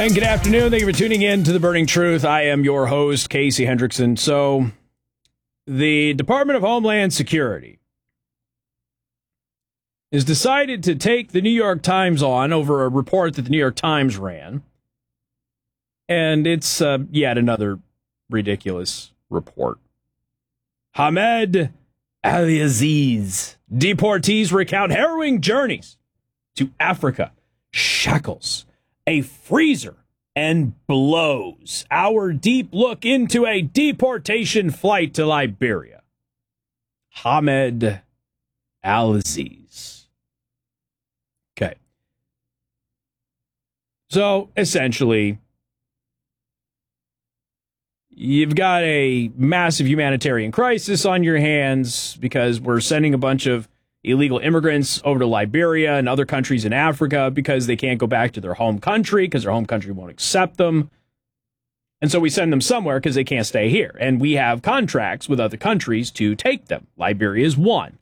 And good afternoon. Thank you for tuning in to The Burning Truth. I am your host, Casey Hendrickson. So, the Department of Homeland Security has decided to take the New York Times on over a report that the New York Times ran. And it's yet another ridiculous report. Ahmed Al-Aziz. Deportees recount harrowing journeys to Africa. Shackles. A freezer and blows. Our deep look into a deportation flight to Liberia. Ahmed Al-Aziz. Okay. So, essentially, you've got a massive humanitarian crisis on your hands because we're sending a bunch of illegal immigrants over to Liberia and other countries in Africa because they can't go back to their home country because their home country won't accept them. And so we send them somewhere because they can't stay here. And we have contracts with other countries to take them. Liberia is one.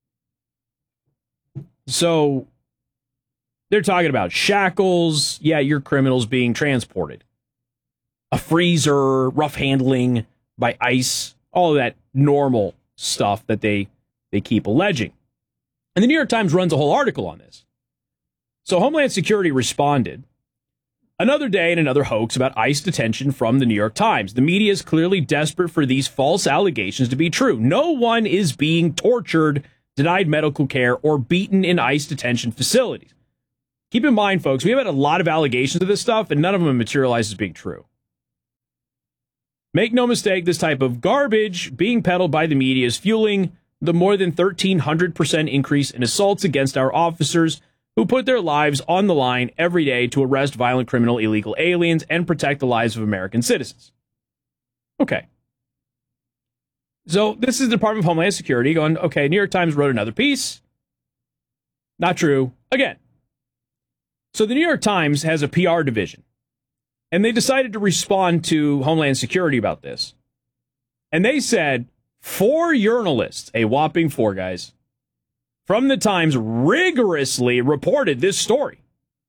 So they're talking about shackles. Yeah, your criminals being transported. A freezer, rough handling by ICE, all of that normal stuff that they keep alleging. And the New York Times runs a whole article on this. So Homeland Security responded. Another day and another hoax about ICE detention from the New York Times. The media is clearly desperate for these false allegations to be true. No one is being tortured, denied medical care, or beaten in ICE detention facilities. Keep in mind, folks, we have had a lot of allegations of this stuff, and none of them materialize as being true. Make no mistake, this type of garbage being peddled by the media is fueling the more than 1,300% increase in assaults against our officers who put their lives on the line every day to arrest violent criminal illegal aliens and protect the lives of American citizens. Okay. So this is the Department of Homeland Security going, okay, New York Times wrote another piece. Not true. Again. So the New York Times has a PR division. And they decided to respond to Homeland Security about this. And they said 4 journalists, a whopping 4 guys, from the Times rigorously reported this story.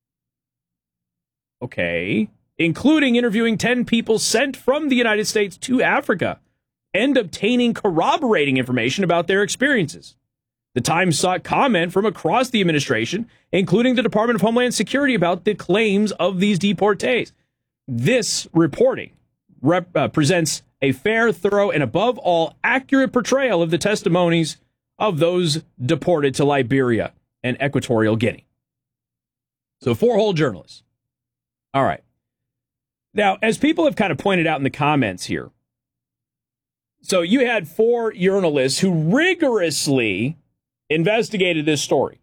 Okay. Including interviewing 10 people sent from the United States to Africa and obtaining corroborating information about their experiences. The Times sought comment from across the administration, including the Department of Homeland Security, about the claims of these deportees. This reporting presents a fair, thorough, and above all, accurate portrayal of the testimonies of those deported to Liberia and Equatorial Guinea. So 4 whole journalists. All right. Now, as people have kind of pointed out in the comments here, so you had 4 journalists who rigorously investigated this story.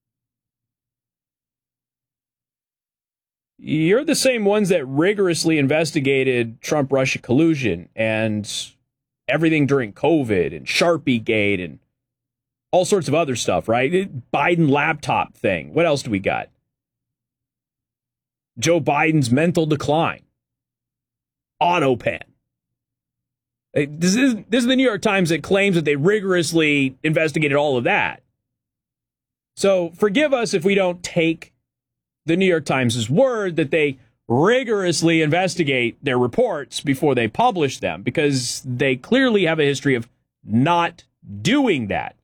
You're the same ones that rigorously investigated Trump-Russia collusion and everything during COVID and Sharpiegate and all sorts of other stuff, right? Biden laptop thing. What else do we got? Joe Biden's mental decline. AutoPen. This is the New York Times that claims that they rigorously investigated all of that. So forgive us if we don't take the New York Times' word that they rigorously investigate their reports before they publish them, because they clearly have a history of not doing that.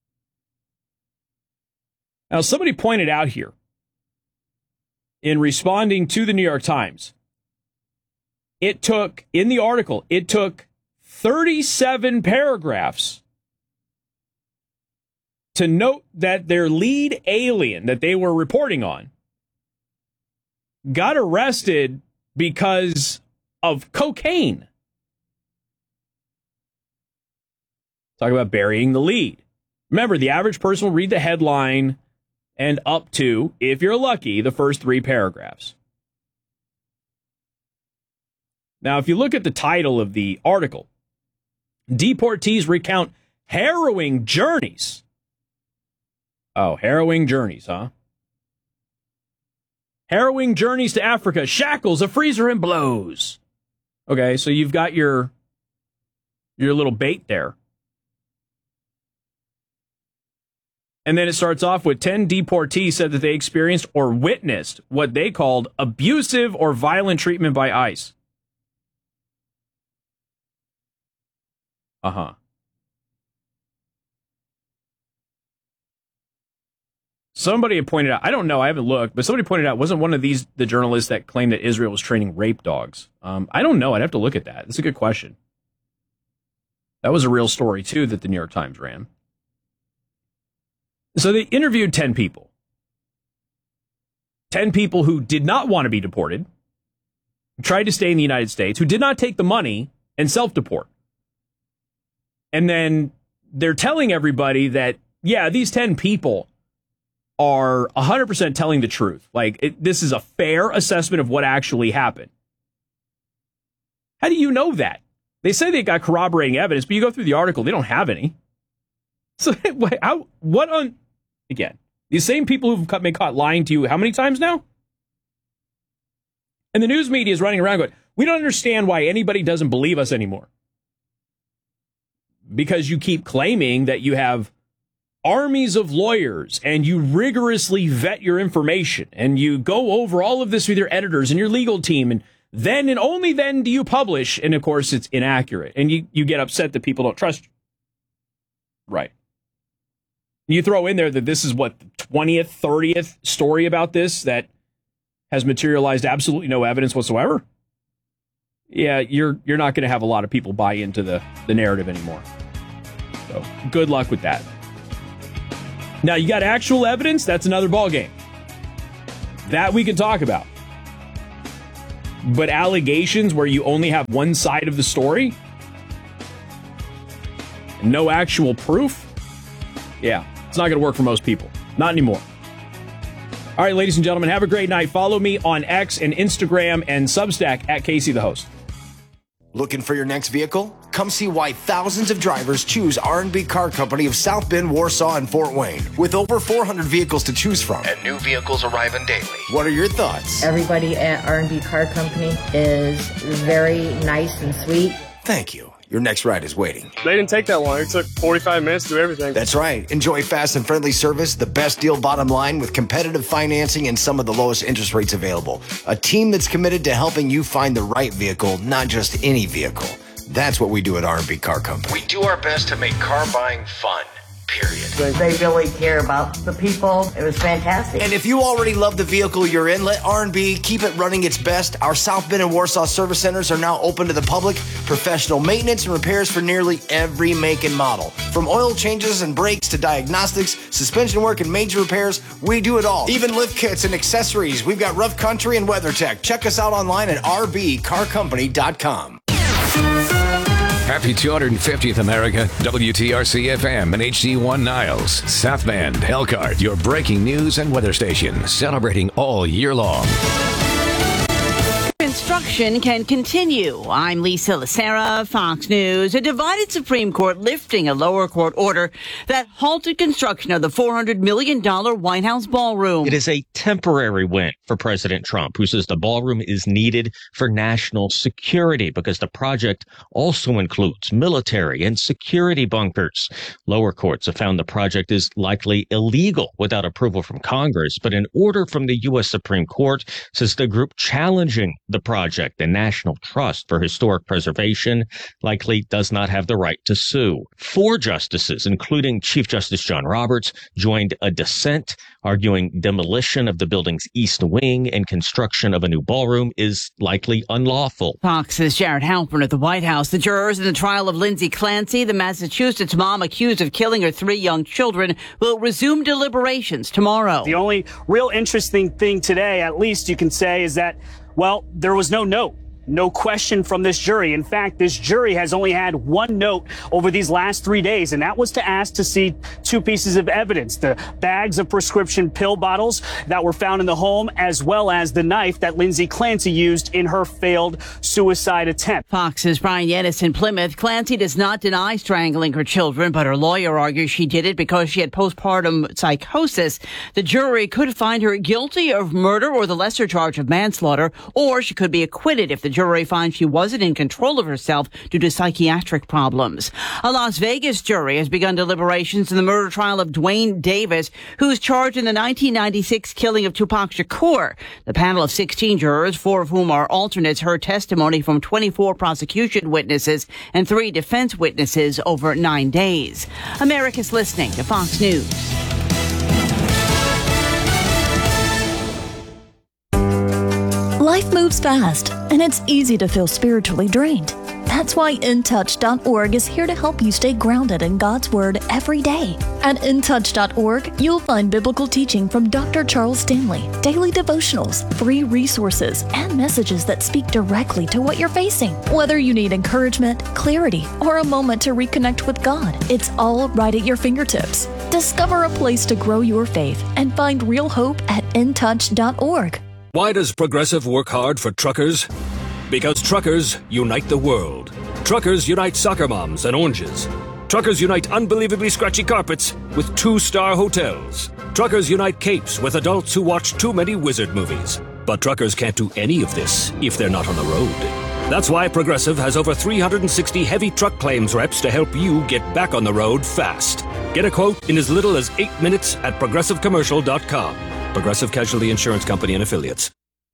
Now, somebody pointed out here, in responding to the New York Times, it took 37 paragraphs to note that their lead alien that they were reporting on got arrested because of cocaine. Talk about burying the lead. Remember, the average person will read the headline and up to, if you're lucky, the first 3 paragraphs. Now, if you look at the title of the article, deportees recount harrowing journeys. Oh, harrowing journeys, huh? Harrowing journeys to Africa, shackles, a freezer, and blows. Okay, so you've got your little bait there. And then it starts off with 10 deportees said that they experienced or witnessed what they called abusive or violent treatment by ICE. Uh-huh. Somebody had pointed out, I don't know, I haven't looked, but somebody pointed out, wasn't one of these the journalists that claimed that Israel was training rape dogs? I don't know. I'd have to look at that. That's a good question. That was a real story, too, that the New York Times ran. So they interviewed 10 people. 10 people who did not want to be deported, who tried to stay in the United States, who did not take the money and self-deport. And then they're telling everybody that, yeah, these 10 people are 100% telling the truth. Like, this is a fair assessment of what actually happened. How do you know that? They say they got corroborating evidence, but you go through the article, they don't have any. So, again, these same people who've been caught lying to you how many times now? And the news media is running around going, we don't understand why anybody doesn't believe us anymore. Because you keep claiming that you have armies of lawyers and you rigorously vet your information and you go over all of this with your editors and your legal team, and then and only then do you publish, and of course it's inaccurate, and you get upset that people don't trust you. Right. You throw in there that this is what, the 20th, 30th story about this that has materialized absolutely no evidence whatsoever. Yeah, you're not going to have a lot of people buy into the narrative anymore. So good luck with that. Now, you got actual evidence, that's another ballgame. That we can talk about. But allegations where you only have one side of the story, no actual proof, yeah, it's not going to work for most people. Not anymore. All right, ladies and gentlemen, have a great night. Follow me on X and Instagram and Substack at Casey the Host. Looking for your next vehicle? Come see why thousands of drivers choose R&B Car Company of South Bend, Warsaw, and Fort Wayne. With over 400 vehicles to choose from. And new vehicles arriving daily. What are your thoughts? Everybody at R&B Car Company is very nice and sweet. Thank you. Your next ride is waiting. They didn't take that long. It took 45 minutes to do everything. That's right. Enjoy fast and friendly service, the best deal bottom line with competitive financing and some of the lowest interest rates available. A team that's committed to helping you find the right vehicle, not just any vehicle. That's what we do at R&B Car Company. We do our best to make car buying fun. Period. They really care about the people. It was fantastic. And if you already love the vehicle you're in, let R&B keep it running its best. Our South Bend and Warsaw service centers are now open to the public. Professional maintenance and repairs for nearly every make and model. From oil changes and brakes to diagnostics, suspension work and major repairs, we do it all. Even lift kits and accessories. We've got Rough Country and WeatherTech. Check us out online at rbcarcompany.com. Happy 250th America, WTRC-FM and HD1 Niles, South Bend, Elkhart, your breaking news and weather station, celebrating all year long. Construction can continue. I'm Lisa Lacera, Fox News. A divided Supreme Court lifting a lower court order that halted construction of the $400 million White House ballroom. It is a temporary win for President Trump, who says the ballroom is needed for national security because the project also includes military and security bunkers. Lower courts have found the project is likely illegal without approval from Congress, but an order from the U.S. Supreme Court says the group challenging the project, the National Trust for Historic Preservation, likely does not have the right to sue. 4 justices, including Chief Justice John Roberts, joined a dissent, arguing demolition of the building's east wing and construction of a new ballroom is likely unlawful. Fox's Jared Halpern at the White House. The jurors in the trial of Lindsay Clancy, the Massachusetts mom accused of killing her 3 young children, will resume deliberations tomorrow. The only real interesting thing today, at least you can say, is that, well, there was no note. No question from this jury. In fact, this jury has only had one note over these last 3 days, and that was to ask to see 2 pieces of evidence: the bags of prescription pill bottles that were found in the home, as well as the knife that Lindsay Clancy used in her failed suicide attempt. Fox's Brian Yanis in Plymouth. Clancy does not deny strangling her children, but her lawyer argues she did it because she had postpartum psychosis. The jury could find her guilty of murder or the lesser charge of manslaughter, or she could be acquitted if the jury finds she wasn't in control of herself due to psychiatric problems. A Las Vegas jury has begun deliberations in the murder trial of Dwayne Davis, who's charged in the 1996 killing of Tupac Shakur. The panel of 16 jurors, 4 of whom are alternates, heard testimony from 24 prosecution witnesses and 3 defense witnesses over 9 days. America's listening to Fox News. Life moves fast, and it's easy to feel spiritually drained. That's why InTouch.org is here to help you stay grounded in God's Word every day. At InTouch.org, you'll find biblical teaching from Dr. Charles Stanley, daily devotionals, free resources, and messages that speak directly to what you're facing. Whether you need encouragement, clarity, or a moment to reconnect with God, it's all right at your fingertips. Discover a place to grow your faith and find real hope at InTouch.org. Why does Progressive work hard for truckers? Because truckers unite the world. Truckers unite soccer moms and oranges. Truckers unite unbelievably scratchy carpets with 2-star hotels. Truckers unite capes with adults who watch too many wizard movies. But truckers can't do any of this if they're not on the road. That's why Progressive has over 360 heavy truck claims reps to help you get back on the road fast. Get a quote in as little as 8 minutes at progressivecommercial.com. Progressive Casualty Insurance Company and Affiliates.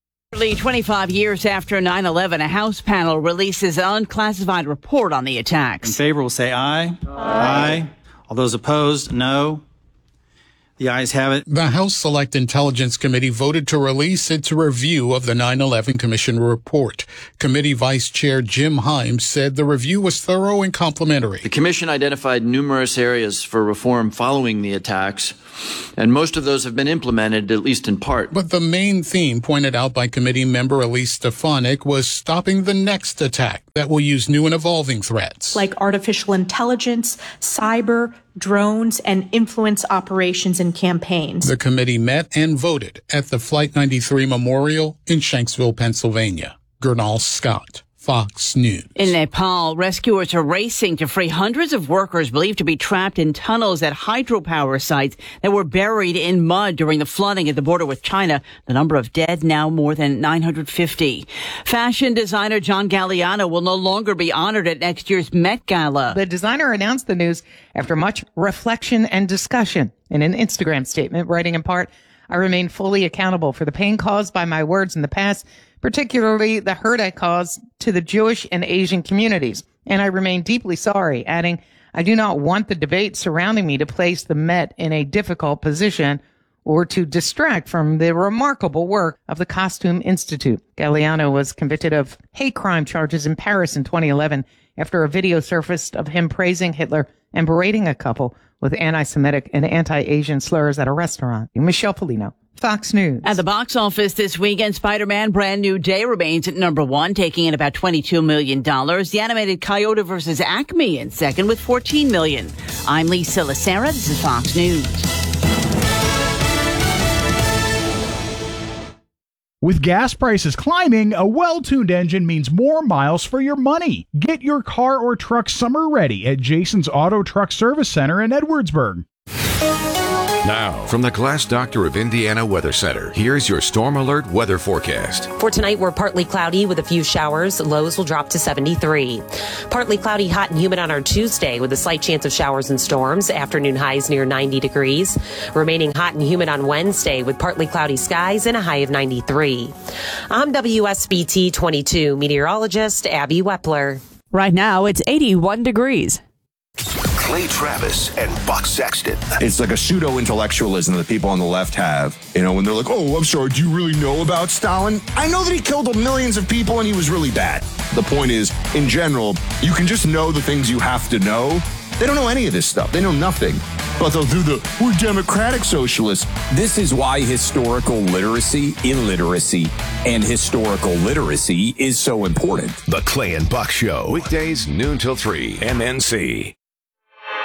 25 years after 9/11, a House panel releases an unclassified report on the attacks. In favor will say aye. Aye. All those opposed, no. The ayes have it. The House Select Intelligence Committee voted to release its review of the 9/11 Commission report. Committee Vice Chair Jim Himes said the review was thorough and complimentary. The Commission identified numerous areas for reform following the attacks, and most of those have been implemented, at least in part. But the main theme pointed out by committee member Elise Stefanik was stopping the next attack that will use new and evolving threats. Like artificial intelligence, cyber, drones, and influence operations and campaigns. The committee met and voted at the Flight 93 Memorial in Shanksville, Pennsylvania. Gernal Scott, Fox News. In Nepal, rescuers are racing to free hundreds of workers believed to be trapped in tunnels at hydropower sites that were buried in mud during the flooding at the border with China. The number of dead now more than 950. Fashion designer John Galliano will no longer be honored at next year's Met Gala. The designer announced the news after much reflection and discussion in an Instagram statement, writing in part, "I remain fully accountable for the pain caused by my words in the past, particularly the hurt I caused to the Jewish and Asian communities. And I remain deeply sorry," adding, "I do not want the debate surrounding me to place the Met in a difficult position or to distract from the remarkable work of the Costume Institute." Galliano was convicted of hate crime charges in Paris in 2011 after a video surfaced of him praising Hitler and berating a couple with anti-Semitic and anti-Asian slurs at a restaurant. Michelle Polino, Fox News. At the box office this weekend, Spider-Man Brand New Day remains at number 1, taking in about $22 million. The animated Coyote vs. Acme in second with $14 million. I'm Lisa Lacera. This is Fox News. With gas prices climbing, a well-tuned engine means more miles for your money. Get your car or truck summer ready at Jason's Auto Truck Service Center in Edwardsburg. Now, from the Glass Doctor of Indiana Weather Center, here's your Storm Alert weather forecast. For tonight, we're partly cloudy with a few showers. Lows will drop to 73. Partly cloudy, hot and humid on our Tuesday with a slight chance of showers and storms. Afternoon highs near 90 degrees. Remaining hot and humid on Wednesday with partly cloudy skies and a high of 93. I'm WSBT 22 meteorologist Abby Wepler. Right now, it's 81 degrees. Clay Travis and Buck Sexton. It's like a pseudo-intellectualism that people on the left have. You know, when they're like, "Oh, I'm sorry, do you really know about Stalin?" I know that he killed millions of people and he was really bad. The point is, in general, you can just know the things you have to know. They don't know any of this stuff. They know nothing. But they'll do we're democratic socialists. This is why historical literacy, illiteracy, and historical literacy is so important. The Clay and Buck Show. Weekdays, noon till 3, MNC.